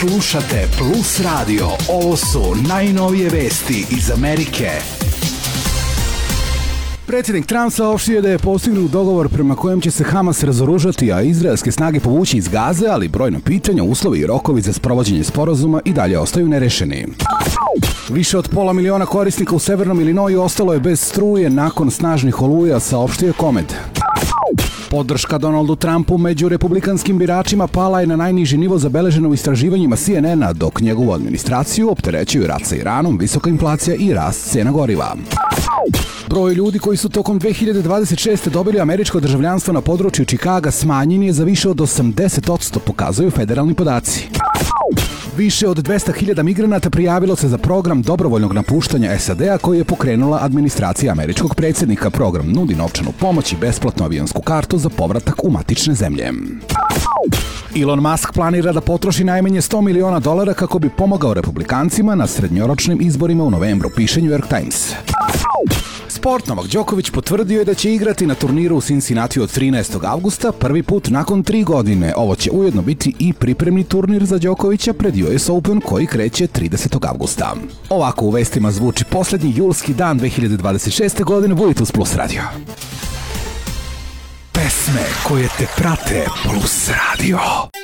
Slušate Plus Radio. Ovo su najnovije vesti iz Amerike. Predsjednik Trump saopštio da je postignut dogovor prema kojem će se Hamas razoružati, a izraelske snage povući iz Gaze, ali brojna pitanja, uslovi i rokovi za sprovođenje sporazuma i dalje ostaju nerešeni. Više od 500.000 korisnika u severnom Illinoisu ostalo je bez struje nakon snažnih oluja, saopštio je Komed. Podrška Donaldu Trumpu među republikanskim biračima pala je na najniži nivo zabeleženo u istraživanjima CNN-a, dok njegovu administraciju opterećuju rat sa Iranom, visoka inflacija i rast cena goriva. Broj ljudi koji su tokom 2026. dobili američko državljanstvo na području Čikaga smanjen je za više od 80%, pokazuju federalni podaci. Više od 200.000 migranata prijavilo se za program dobrovoljnog napuštanja SAD-a koji je pokrenula administracija američkog predsjednika. Program nudi novčanu pomoć i besplatnu avionsku kartu za povratak u matične zemlje. Elon Musk planira da potroši najmanje $100 miliona kako bi pomogao republikancima na srednjoročnim izborima u novembru, piše New York Times. Sport. Novak Đoković potvrdio je da će igrati na turniru u Cincinnatiju od 13. avgusta, prvi put nakon 3 godine. Ovo će ujedno biti i pripremni turnir za Đokovića pred US Open koji kreće 30. avgusta. Ovako u vestima zvuči posljednji julski dan 2026. godine. Budite uz Plus Radio. Pesme koje te prate. Plus Radio.